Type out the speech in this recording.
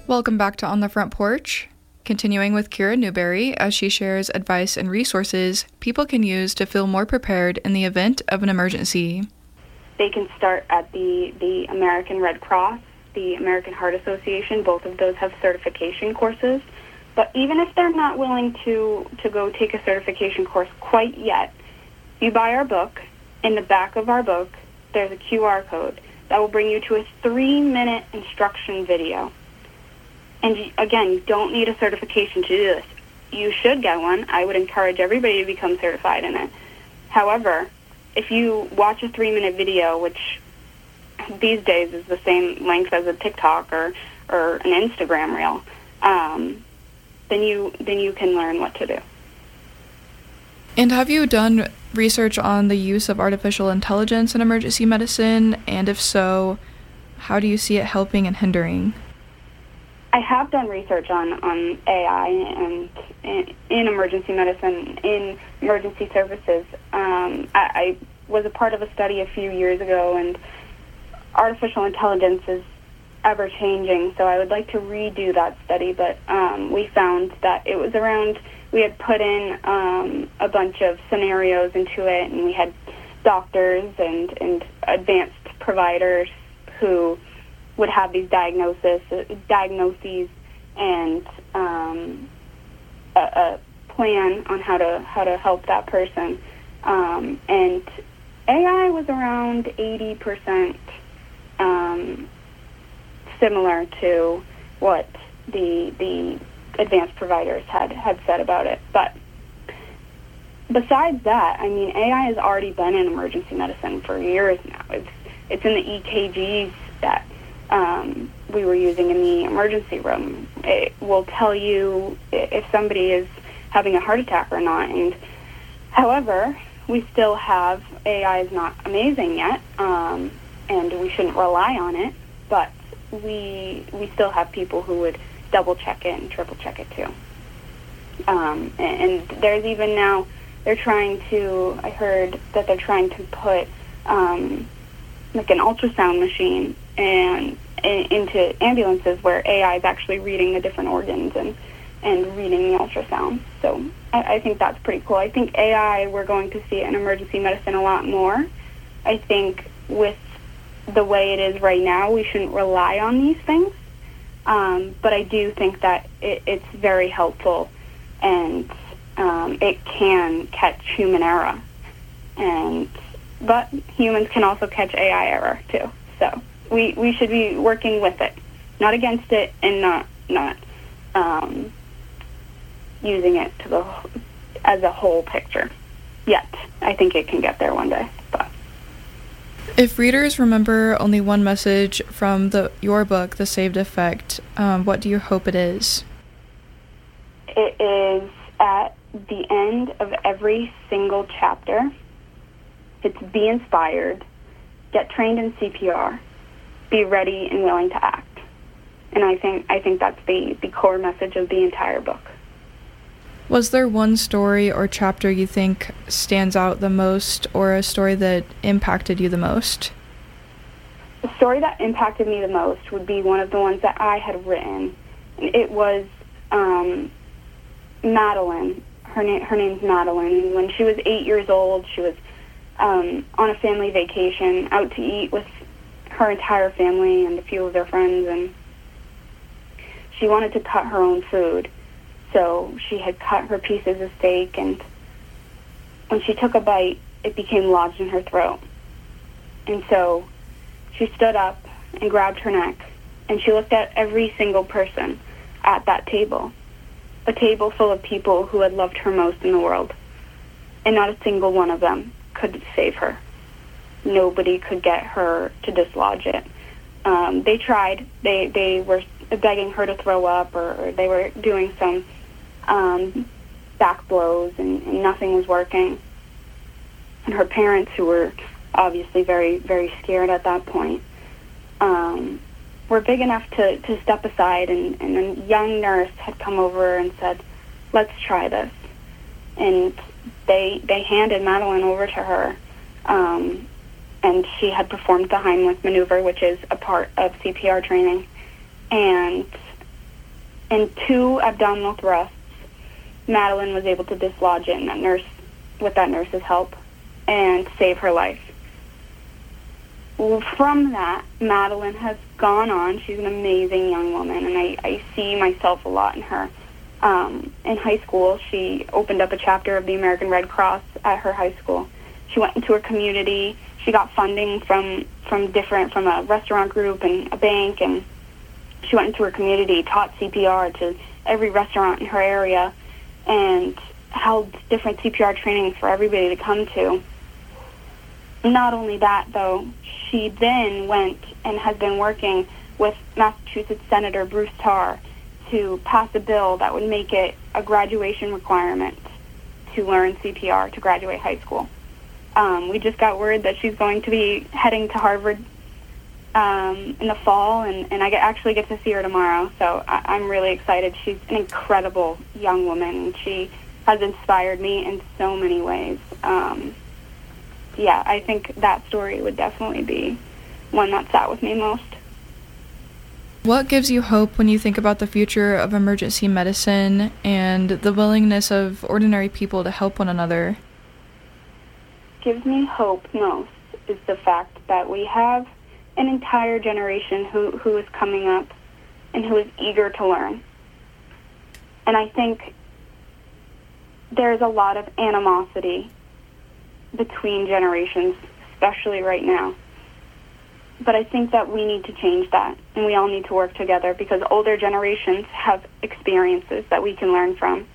Welcome back to On the Front Porch. Continuing with Kira Newberry as she shares advice and resources people can use to feel more prepared in the event of an emergency. They can start at the American Red Cross, the American Heart Association. Both of those have certification courses. But even if they're not willing to go take a certification course quite yet, if you buy our book, in the back of our book, there's a QR code that will bring you to a 3-minute instruction video. And again, you don't need a certification to do this. You should get one. I would encourage everybody to become certified in it. However, if you watch a 3-minute video, which these days is the same length as a TikTok or an Instagram reel, then you can learn what to do. And have you done research on the use of artificial intelligence in emergency medicine? And if so, how do you see it helping and hindering? I have done research on AI and in emergency medicine, in emergency services. I was a part of a study a few years ago, and artificial intelligence is ever-changing, so I would like to redo that study, but we found that it was around, we had put in a bunch of scenarios into it, and we had doctors and advanced providers who would have these diagnoses and a plan on how to help that person. And AI was around 80% similar to what the advanced providers had said about it. But besides that, I mean, AI has already been in emergency medicine for years now. It's in the EKGs that we were using in the emergency room. It will tell you if somebody is having a heart attack or not. And however, we still have, AI is not amazing yet, and we shouldn't rely on it, but we still have people who would double check it and triple check it too. And there's even now, I heard that they're trying to put like an ultrasound machine into ambulances where AI is actually reading the different organs and reading the ultrasound. So I think that's pretty cool. I think AI, we're going to see it in emergency medicine a lot more. I think with the way it is right now, we shouldn't rely on these things. But I do think that it's very helpful, and it can catch human error. But humans can also catch AI error too. So we should be working with it, not against it, and not using it as a whole picture yet. I think it can get there one day. But if readers remember only one message from your book, The Saved Effect, what do you hope it is? It is at the end of every single chapter. It's be inspired, get trained in CPR, be ready and willing to act. And I think that's the core message of the entire book. Was there one story or chapter you think stands out the most, or a story that impacted you the most? The story that impacted me the most would be one of the ones that I had written. It was Madeline. Her name's Madeline. When she was 8 years old, she was on a family vacation, out to eat with her entire family and a few of their friends, and she wanted to cut her own food. So she had cut her pieces of steak, and when she took a bite, it became lodged in her throat. And so she stood up and grabbed her neck, and she looked at every single person at that table, a table full of people who had loved her most in the world, and not a single one of them could save her. Nobody could get her to dislodge it. They tried. They were begging her to throw up, or they were doing some back blows, and nothing was working. And her parents, who were obviously very, very scared at that point, were big enough to step aside, and a young nurse had come over and said, "Let's try this." And they handed Madeline over to her, and she had performed the Heimlich maneuver, which is a part of CPR training. And and 2 abdominal thrusts, Madeline was able to dislodge it with that nurse's help and save her life. Well, from that, Madeline has gone on. She's an amazing young woman, and I see myself a lot in her. In high school, she opened up a chapter of the American Red Cross at her high school. She went into her community. She got funding from a restaurant group and a bank, and she went into her community, taught CPR to every restaurant in her area, and held different CPR trainings for everybody to come to. Not only that, though, she then went and has been working with Massachusetts Senator Bruce Tarr to pass a bill that would make it a graduation requirement to learn CPR to graduate high school. We just got word that she's going to be heading to Harvard in the fall, and I actually get to see her tomorrow, so I'm really excited. She's an incredible young woman, and she has inspired me in so many ways. I think that story would definitely be one that sat with me most. What gives you hope when you think about the future of emergency medicine and the willingness of ordinary people to help one another? Gives me hope most is the fact that we have an entire generation who is coming up and who is eager to learn. And I think there's a lot of animosity between generations, especially right now. But I think that we need to change that, and we all need to work together because older generations have experiences that we can learn from.